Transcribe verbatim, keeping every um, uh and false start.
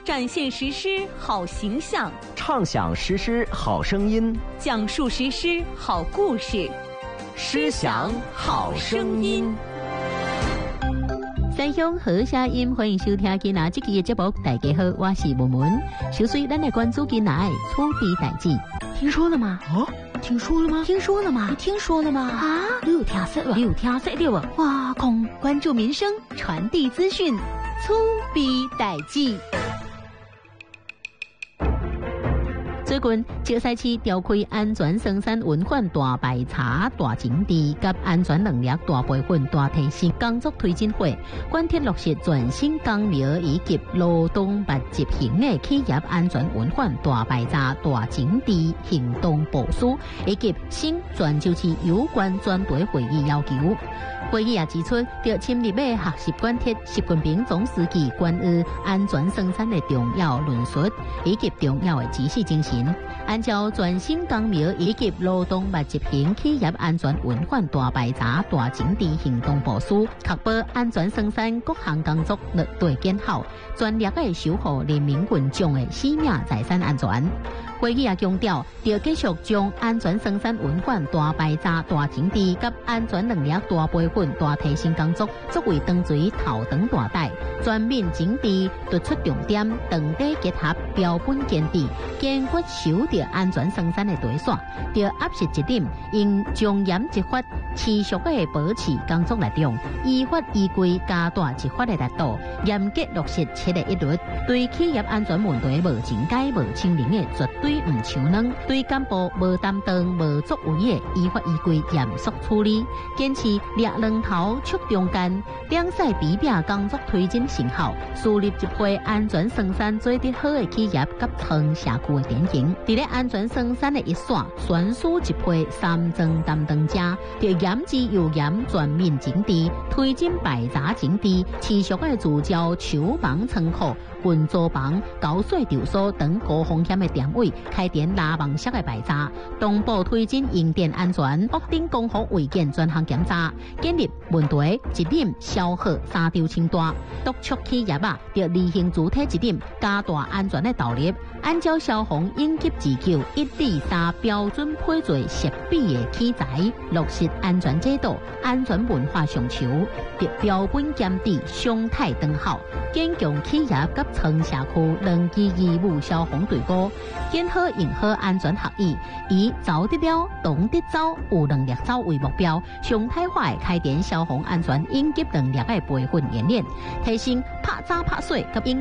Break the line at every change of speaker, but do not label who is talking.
展现实施好形象，
畅想实施好声音，
讲述实施好故事，
诗响好声音。
三乡好声音，欢迎收听今仔这期的节目。大家好，我是文文。首先，咱来关注今仔的厝边代志。
听说了吗？
啊，听说了吗？
听说了吗？
你听说了吗？
啊，你有听说了？
你有听说了？
哇，空
关注民生，传递资讯，厝边代志。最近，石西市召开安全生产文化大排查、大整治及安全能力大培训、大提升工作推进会，关贴落实全新工苗以及劳动密集型的企业安全文化大排查、大整治行动部署，以及新全球市有关专题会议要求。会议也指出，要深入的学习关贴习近平总书记关于安全生产的重要论述，以及重要的指示精神，按照全新工苗以及劳动密集型企业安全文化大排查、大整治行动部署，确保安全生产各项工作落地见效，全力的守护人民群众的生命财产安全。会议也强调，要继续将安全生产文化大排查、大整治及安全能力大培训、大提升工作作为当前头长大带，全面整治突出重点，长短结合，标本坚持，坚决守着安全生产的底线。要压实一点，应从严执法，持续的保持工作力量，依法依规加大执法的力度，严格落实七个一律。对企业安全问题无情解、无清零的，绝对唔手软；对干部无担当、无作为的，依法依规严肃处理。坚持掠两头出中间，两赛比拼工作推进成效，树立一批安全生产做得好的企业及创社区的典型。伫咧安全生产的一线，选输一批三层担当者，要严之又严，全面整治，推进排查整治，持续的聚焦厂房仓库、运作房、高水场所等高风险的点位，开展拉网式的排查，同步推进用电安全、屋顶工学违建专项检查，建立问题一点消耗三条清单，督促企业啊，要履行主体责任，加大安全的导入，按照消防应急自救一二三标准配做设备的器材，落实安全制度、安全文化上求，对标本检治、常态灯效，坚强企业及创社区两支义务消防队伍，建好用好安全合意，以走得了、懂得走、有能力走为目标，常态化的开展消防安全应急能力的培训演练，提升拍早拍水及应